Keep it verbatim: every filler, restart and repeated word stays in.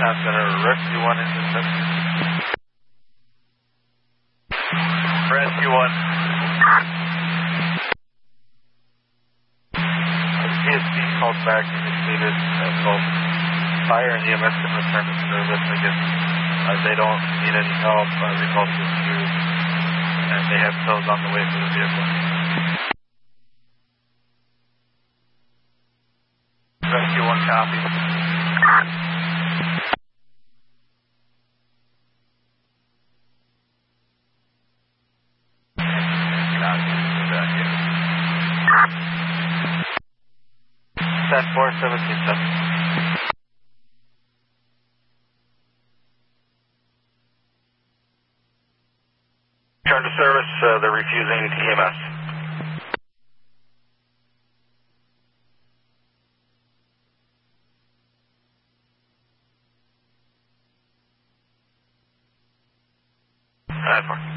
I've got a Rescue one in the system. Rescue one. P S C called back and indicated uh, both fire and E M S can return to service. I guess uh, they don't need any help. Uh, repulse is due, and they have tows on the way for the vehicle. Rescue one copy. ten four seven six seven. Return to service, uh, they're refusing E M S. nine four.